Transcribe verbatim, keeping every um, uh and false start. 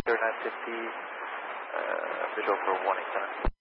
nine fifty, uh, visual for one eight seven.